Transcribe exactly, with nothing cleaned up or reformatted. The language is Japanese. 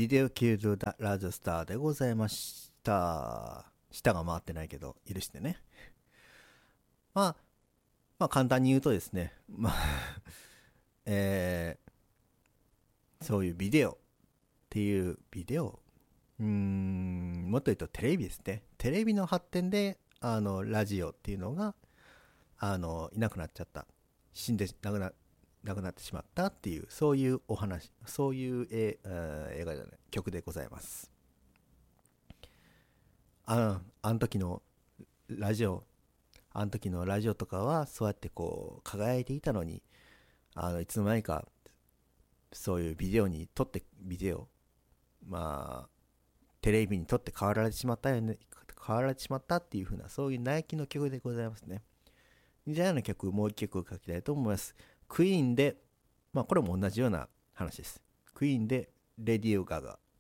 ビデオキルドラジオスターでございました。舌が回ってないけど、許してね。まあ、まあ簡単に言うとですね、まあえー、そういうビデオっていうビデオ、うーん、もっと言うとテレビですね。テレビの発展で、あの、ラジオっていうのが、あの、いなくなっちゃった。死んで、なくな、なくなってしまったっていう、そういうお話、そういうえー映画じゃない、曲でございます。ああの時のラジオ、あの時のラジオとかはそうやってこう輝いていたのに、あのいつの間にかそういうビデオに撮ってビデオ、まあテレビに撮って変わられてしまったよね、変わられてしまったっていう風な、そういう悩きの曲でございますね。似たような曲もう一曲書きたいと思います。クイーンで、まあこれも同じような話です。クイーンでレディオガガ。